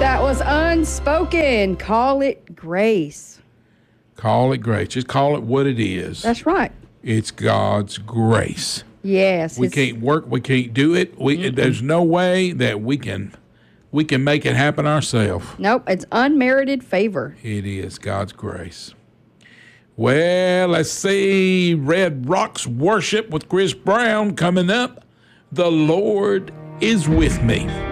That was Unspoken. Call it grace. Call it grace. Just call it what it is. That's right. It's God's grace. Yes. We can't work. We can't do it. There's no way that we can make it happen ourselves. Nope. It's unmerited favor. It is God's grace. Well, let's see. Red Rocks Worship with Chris Brown coming up. The Lord is with me.